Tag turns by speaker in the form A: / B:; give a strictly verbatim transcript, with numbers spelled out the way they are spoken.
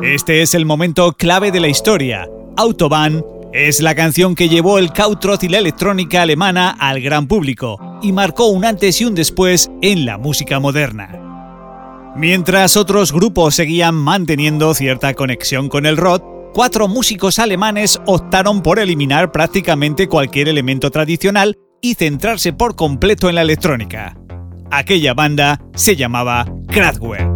A: Este es el momento clave de la historia. Autobahn es la canción que llevó el krautrock y la electrónica alemana al gran público y marcó un antes y un después en la música moderna. Mientras otros grupos seguían manteniendo cierta conexión con el rock, cuatro músicos alemanes optaron por eliminar prácticamente cualquier elemento tradicional y centrarse por completo en la electrónica. Aquella banda se llamaba Kraftwerk.